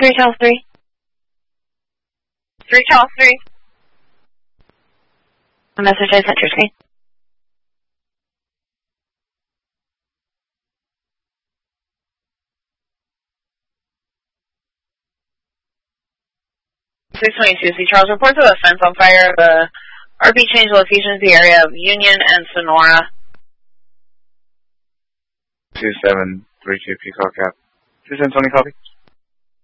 3 Charles 3. 3 Charles 3. A message I sent your screen. C Charles, reports of a fence on fire. The RP changed locations, the area of Union and Sonora. 2732 Peacock Cap. 2720 copy.